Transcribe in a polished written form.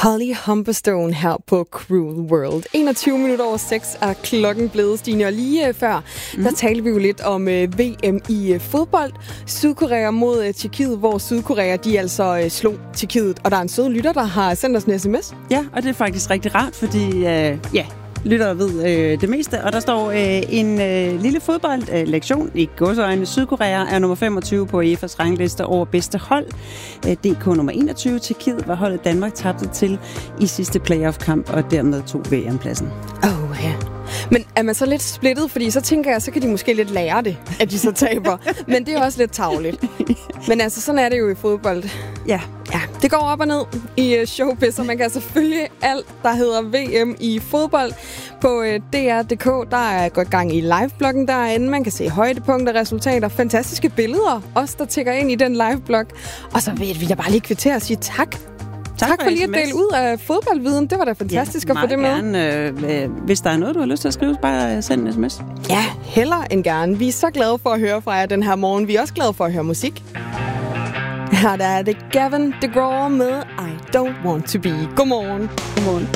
Holly Humberstone her på Cruel World. 21 minutter over 6 er klokken blevet, Stine, og lige før, der talte vi jo lidt om VM i fodbold. Sydkorea mod Tjekkiet, hvor Sydkorea de altså slog Tjekkiet. Og der er en sød lytter, der har sendt os en sms. Ja, og det er faktisk rigtig rart, fordi lyttere ved det meste. Og der står en lille fodboldlektion i gåseøjne. Sydkorea er nummer 25 på EFA's rangliste over bedste hold. DK nummer 21. Tjekkiet var holdet Danmark tabte til i sidste playoff-kamp, og dermed tog VM-pladsen. Ja. Men er man så lidt splittet? Fordi så tænker jeg, så kan de måske lidt lære det, at de så taber. Men det er også lidt tarveligt. Men altså, sådan er det jo i fodbold. Ja, det går op og ned i showbiz, og man kan selvfølgelig alt, der hedder VM i fodbold. På DR.dk, der er gået gang i livebloggen derinde. Man kan se højdepunkter, resultater, fantastiske billeder. Også der tikker ind i den liveblog. Og så vil jeg bare lige kvittere og sige tak. Tak for lige at dele ud af fodboldviden. Det var da fantastisk at få det med. Gerne. Hvis der er noget, du har lyst til at skrive, bare send en sms. Ja, hellere end gerne. Vi er så glade for at høre fra jer den her morgen. Vi er også glade for at høre musik. Her der er det Gavin DeGraw med I Don't Want To Be. Godmorgen. Godmorgen.